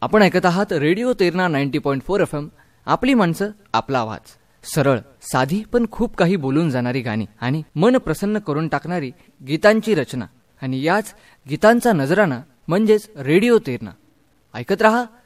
आपण ऐकत आहात रेडिओ तेरणा 90.4 FM. आपली माणसं, आपला आवाज. सरळ, साधी पण खूप काही बोलून जाणारी गाणी आणि मन प्रसन्न करून टाकणारी गीतांची रचना आणि याच गीतांचा नजराणा म्हणजेच रेडिओ तेरणा. ऐकत रहा